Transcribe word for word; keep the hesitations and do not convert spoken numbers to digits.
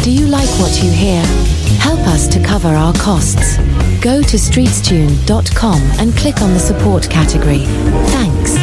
Do you like what you hear? Help us to cover our costs. Go to streetstune dot com and click on the support category. Thanks.